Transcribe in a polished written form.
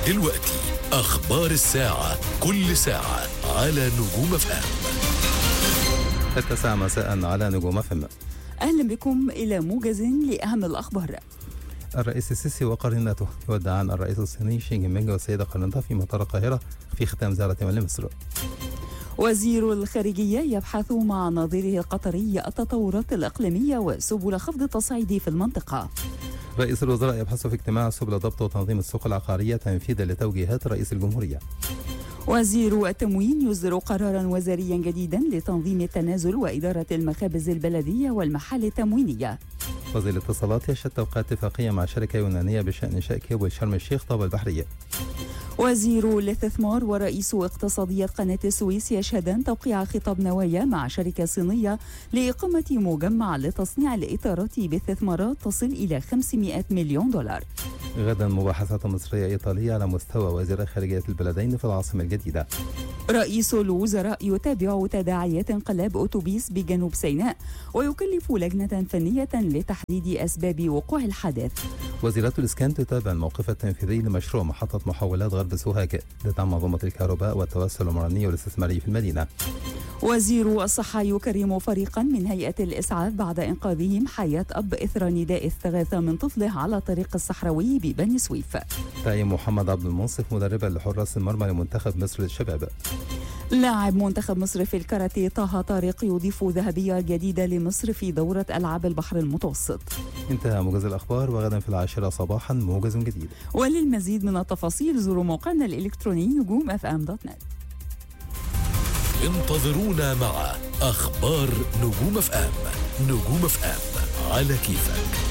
دلوقتي أخبار الساعة، كل ساعة على نجوم FM. 9 مساء على نجوم FM. أهلا بكم إلى موجز لأهم الأخبار. الرئيس السيسي وقرينته يودعان الرئيس الصيني شي جين بينغ والسيدة قرينته في مطار القاهرة في ختام زيارتهم لمصر. وزير الخارجية يبحث مع نظيره القطري التطورات الإقليمية وسبل خفض التصعيد في المنطقة. رئيس الوزراء يبحث في اجتماع سبل ضبط وتنظيم السوق العقارية تنفيذا لتوجيهات رئيس الجمهورية. وزير التموين يصدر قرارا وزاريا جديدا لتنظيم التنازل وإدارة المخابز البلدية والمحال التموينية. وزير الاتصالات يشهد توقيع اتفاقية مع شركة يونانية بشأن إنشاء كيبل شرم الشيخ طابة البحرية. وزير الاستثمار ورئيس اقتصادية قناة السويس يشهدان توقيع خطاب نوايا مع شركة صينية لإقامة مجمع لتصنيع الإطارات باستثمارات تصل إلى 500 مليون دولار. غدا مباحثات مصرية إيطالية على مستوى وزير خارجية البلدين في العاصمة الجديدة. رئيس الوزراء يتابع تداعيات انقلاب أتوبيس بجنوب سيناء ويكلف لجنة فنية لتحديد أسباب وقوع الحادث. وزيرة الإسكان تتابع الموقف التنفيذي لمشروع محطة محولات غرب سوهاج لدعم منظومة الكهرباء والتوسع العمراني والاستثماري في المدينة. وزير الصحة يكرم فريقا من هيئة الإسعاف بعد إنقاذهم حياة أب إثر نداء استغاثة من طفله على طريق الصحراوي ببني سويف. تعيين محمد عبد المنصف مدربا لحراس المرمى لمنتخب مصر للشباب. لاعب منتخب مصر في الكاراتيه طه طارق يضيف ذهبية جديدة لمصر في دورة ألعاب البحر المتوسط. انتهى موجز الأخبار، وغدا في 10 صباحا موجز جديد. وللمزيد من التفاصيل زوروا موقعنا الإلكتروني نجوم.fm.net. انتظرونا مع أخبار نجوم FM. نجوم FM على كيفك.